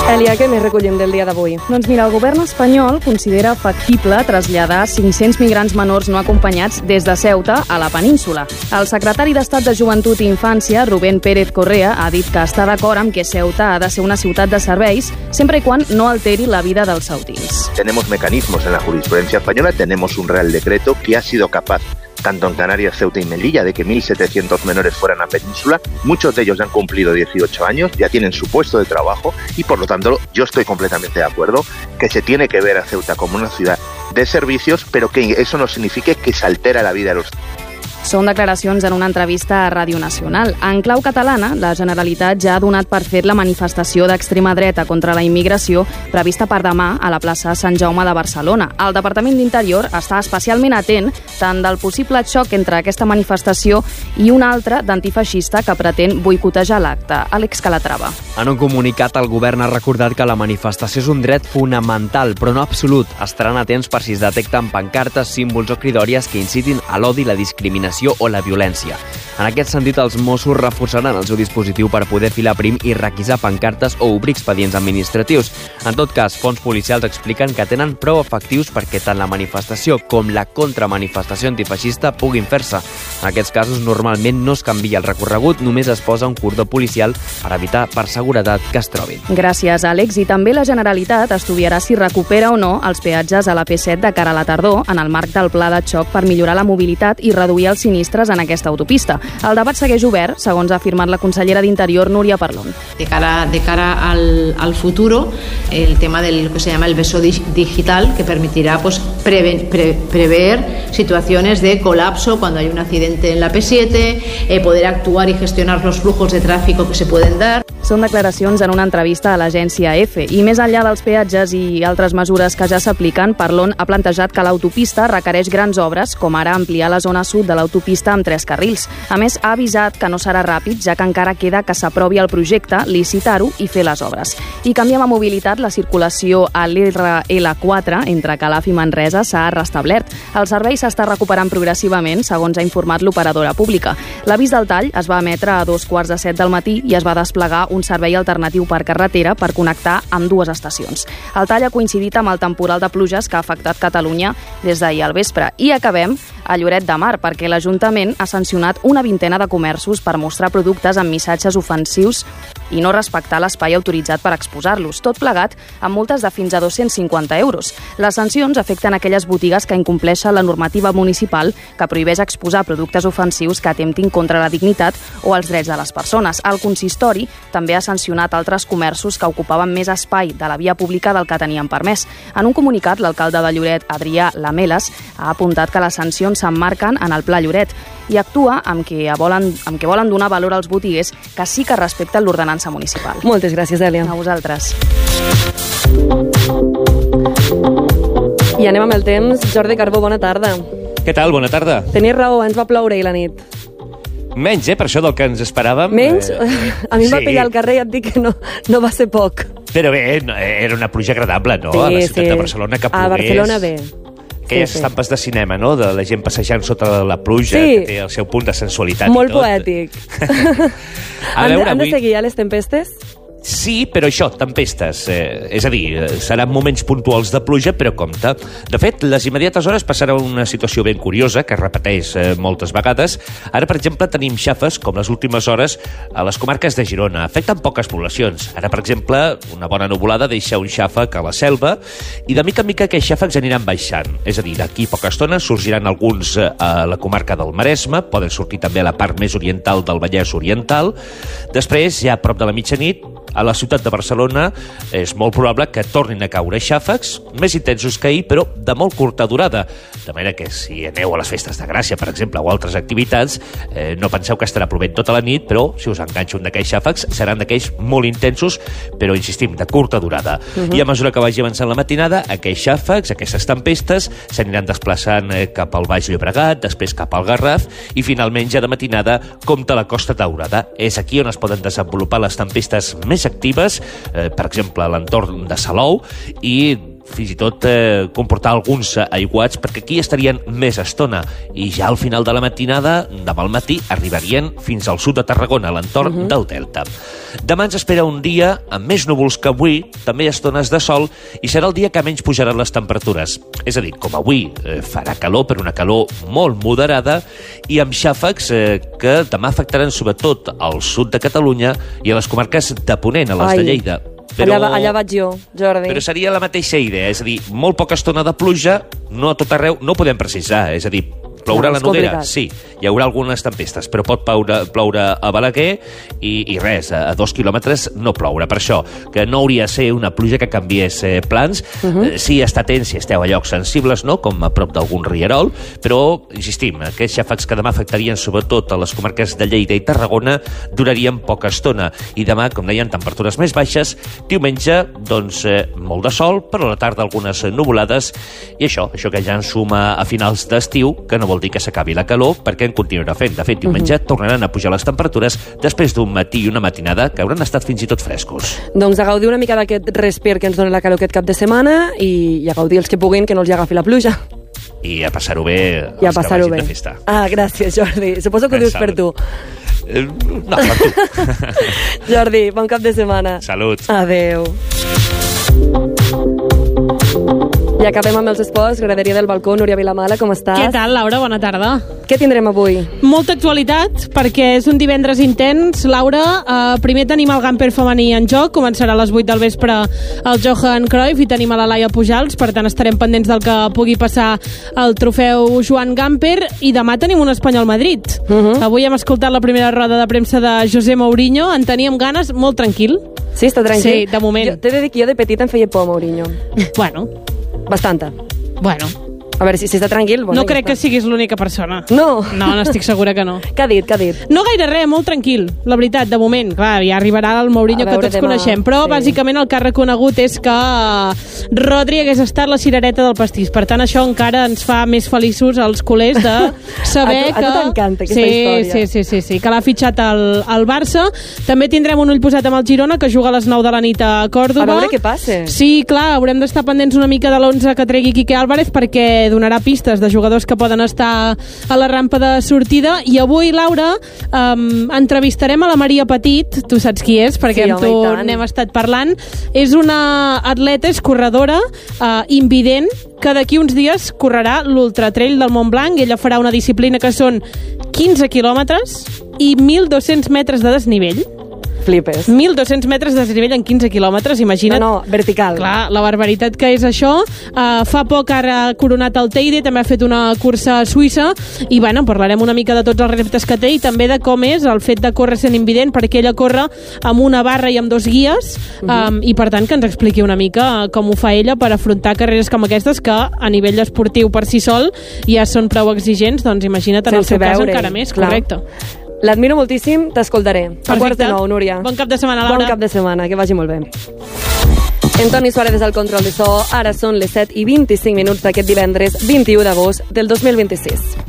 Èlia, què més recollim del dia d'avui? Doncs mira, el govern espanyol considera factible traslladar 500 migrants menors no acompanyats des de Ceuta a la península. El secretari d'Estat de Joventut i Infància, Rubén Pérez Correa, ha dit que està d'acord amb que Ceuta ha de ser una ciutat de serveis sempre i quan no alteri la vida dels ceutins. Tenemos mecanismos en la jurisprudencia española, tenemos un Real Decreto que ha sido capaz tanto en Canarias, Ceuta y Melilla, de que 1.700 menores fueran a Península. Muchos de ellos han cumplido 18 años, ya tienen su puesto de trabajo y, por lo tanto, yo estoy completamente de acuerdo que se tiene que ver a Ceuta como una ciudad de servicios, pero que eso no signifique que se altera la vida de los... Són declaracions en una entrevista a Ràdio Nacional. En clau catalana, la Generalitat ja ha donat per fet la manifestació d'extrema dreta contra la immigració prevista per demà a la plaça Sant Jaume de Barcelona. El Departament d'Interior està especialment atent tant del possible xoc entre aquesta manifestació i una altra d'antifeixista que pretén boicotejar l'acte. Àlex Calatrava. En un comunicat, el govern ha recordat que la manifestació és un dret fonamental, però no absolut. Estaran atents per si es detecten pancartes, símbols o cridòries que incitin a l'odi, la discriminació o la violència. En aquest sentit, els Mossos reforçaran el seu dispositiu per poder filar prim i requisar pancartes o obrir expedients administratius. En tot cas, fonts policials expliquen que tenen prou efectius perquè tant la manifestació com la contramanifestació antifeixista puguin fer-se. En aquests casos, normalment no es canvia el recorregut, només es posa un cordó policial per evitar per seguretat que es trobin. Gràcies, Àlex. I també la Generalitat estudiarà si recupera o no els peatges a la P7 de cara a la tardor en el marc del pla de xoc per millorar la mobilitat i reduir els sinistres en aquesta autopista. El debat segueix obert, segons ha afirmat la consellera d'Interior, Núria Parlon. De cara al futuro, el tema del que se llama el beso digital, que permitirá pues, prever situaciones de colapso cuando hay un accidente en la P7, poder actuar y gestionar los flujos de tráfico que se pueden dar. Són declaracions en una entrevista a l'agència EFE. I més enllà dels peatges i altres mesures que ja s'apliquen, Parlon ha plantejat que l'autopista requereix grans obres, com ara ampliar la zona sud de l'autopista amb 3 carrils. A més, ha avisat que no serà ràpid, ja que encara queda que s'aprovi el projecte, licitar-ho i fer les obres. I canviem a mobilitat, la circulació a l'RL4 entre Calaf i Manresa s'ha restablert. El servei s'està recuperant progressivament, segons ha informat l'operadora pública. L'avís del tall es va emetre a 2:15 del matí i es va desplegar un servei alternatiu per carretera per connectar amb 2 estacions. El tall ha coincidit amb el temporal de pluges que ha afectat Catalunya des d'ahir al vespre. I acabem a Lloret de Mar, perquè l'Ajuntament ha sancionat una vintena de comerços per mostrar productes amb missatges ofensius i no respectar l'espai autoritzat per exposar-los. Tot plegat amb multes de fins a 250 euros. Les sancions afecten aquelles botigues que incompleixen la normativa municipal que prohibeix exposar productes ofensius que atemptin contra la dignitat o els drets de les persones. El consistori també ha sancionat altres comerços que ocupaven més espai de la via pública del que tenien permès. En un comunicat, l'alcalde de Lloret, Adrià Lameles, ha apuntat que les sancions s'emmarquen en el Pla Lloret i actua amb que volen donar valor als botiguers que sí que respecten l'ordenança municipal. Moltes gràcies, Èlia. A vosaltres. I anem amb el temps. Jordi Carbó, bona tarda. Què tal? Bona tarda. Tenies raó, ens va ploure ahir la nit. Menys, per això del que ens esperàvem. Menys? A mi em va pillar al carrer i et dic que no va ser poc. Però bé, era una pluja agradable, no? Sí, a la ciutat de Barcelona, que plogués. A Barcelona bé. Aquelles estampes de cinema, no?, de la gent passejant sota la pluja, que té el seu punt de sensualitat. Molt i tot. poètic. Han de seguir ja les tempestes? Sí, però això, tempestes. És a dir, seran moments puntuals de pluja, però compte. De fet, les immediates hores passarà una situació ben curiosa, que es repeteix moltes vegades. Ara, per exemple, tenim xàfecs, com les últimes hores, a les comarques de Girona. Afecten poques poblacions. Ara, per exemple, una bona nuvolada deixa un xàfec a la Selva, i de mica en mica aquests xàfecs aniran baixant. És a dir, d'aquí a poca estona sorgiran alguns a la comarca del Maresme, poden sortir també a la part més oriental del Vallès Oriental. Després, ja a prop de la mitjanit, a la ciutat de Barcelona és molt probable que tornin a caure xàfecs més intensos que ahir, però de molt curta durada. De manera que si aneu a les festes de Gràcia, per exemple, o altres activitats, no penseu que estarà plovent tota la nit, però si us enganxa un d'aquells xàfecs, seran d'aquells molt intensos, però, insistim, de curta durada. I a mesura que vagi avançant la matinada, aquells xàfecs, aquestes tempestes, s'aniran desplaçant cap al Baix Llobregat, després cap al Garraf, i finalment, ja de matinada, compta la Costa Daurada. És aquí on es poden desenvolupar les tempestes més actives, per exemple, a l'entorn de Salou, i fins i tot comportar alguns aiguats, perquè aquí estarien més estona, i ja al final de la matinada, demà al matí, arribarien fins al sud de Tarragona, a l'entorn del Delta. Demà ens espera un dia amb més núvols que avui, també estones de sol, i serà el dia que menys pujaran les temperatures. És a dir, com avui farà calor, però una calor molt moderada, i amb xàfecs que demà afectaran sobretot al sud de Catalunya i a les comarques de Ponent, a les de Lleida. Però, allà vaig jo, Jordi. Però seria la mateixa idea, és a dir, molt poca estona de pluja, no a tot arreu, no podem precisar, és a dir, plourà la Noguera? Sí, hi haurà algunes tempestes, però pot ploure a Balaguer i res, a 2 quilòmetres no plourà. Per això, que no hauria de ser una pluja que canviés plans. Sí, està atent si esteu a llocs sensibles, no?, com a prop d'algun rierol, però, insistim, aquests xàfecs que demà afectarien sobretot a les comarques de Lleida i Tarragona durarien poca estona. I demà, com deien, temperatures més baixes. Diumenge, doncs, molt de sol, però a la tarda algunes nuvolades, i això que ja ens suma a finals d'estiu, que no vol dir que s'acabi la calor, perquè en continuarà fent. De fet, diumenge tornaran a pujar les temperatures després d'un matí i una matinada que hauran estat fins i tot frescos. Doncs a gaudir una mica d'aquest respir que ens dona la calor aquest cap de setmana i a gaudir els que puguin, que no els hi agafi la pluja. I a passar-ho bé I a passar-ho bé. De festa. Ah, gràcies, Jordi. Suposo que ho dius per tu. No, per tu. Jordi, bon cap de setmana. Salut. Adeu. I acabem amb els esports. Graderia del balcó, Núria Vilamala, com estàs? Què tal, Laura? Bona tarda. Què tindrem avui? Molta actualitat, perquè és un divendres intens. Laura, primer tenim el Gamper femení en joc, començarà a les 8 del vespre el Johan Cruyff i tenim a la Laia Pujals, per tant estarem pendents del que pugui passar el trofeu Joan Gamper, i demà tenim un Espanyol-Madrid. Avui hem escoltat la primera roda de premsa de José Mourinho, en teníem ganes, molt tranquil. Sí, està tranquil? Sí, de moment. T'he de dir que jo de petita em feia por Mourinho. Bueno. Bastanta. Bueno. A veure, si està tranquil... Bueno, no crec que siguis l'única persona. No? No estic segura que no. Què ha dit? No gaire res, molt tranquil, la veritat, de moment. Clar, ja arribarà el Mourinho que tots coneixem, però bàsicament el que ha reconegut és que Rodri hagués estat la cirereta del pastís. Per tant, això encara ens fa més feliços als culers de saber que... A tu t'encanta aquesta història. Sí, que l'ha fitxat al Barça. També tindrem un ull posat amb el Girona, que juga a les 9 de la nit a Còrdova. A veure què passa. Sí, clar, haurem d'estar pendents una mica de l'11 que tregui Quique Álvarez, perquè donarà pistes de jugadors que poden estar a la rampa de sortida. I avui, Laura, entrevistarem a la Maria Petit, tu saps qui és, perquè amb tu n'hem estat parlant. És una atleta, és corredora, invident, que d'aquí uns dies correrà l'Ultratrail del Montblanc. Ella farà una disciplina que són 15 quilòmetres i 1.200 metres de desnivell. Flipes. 1.200 metres de desnivell en 15 quilòmetres, imagina't. No, vertical. Clar, la barbaritat que és això. Fa poc ara ha coronat el Teide, també ha fet una cursa a Suïssa, i bueno, parlarem una mica de tots els reptes que té i també de com és el fet de córrer sent invident, perquè ella corre amb una barra i amb 2 guies, i per tant que ens expliqui una mica com ho fa ella per afrontar carreres com aquestes, que a nivell esportiu per si sol ja són prou exigents, doncs imagina't en el seu cas encara més, correcte. L'admiro moltíssim, t'escoltaré. A 8:45, Núria. Bon cap de setmana, Laura. Bon cap de setmana, que vagi molt bé. Antoni Suárez és al control de so. Ara són les 7:25 d'aquest divendres 21 d'agost del 2026.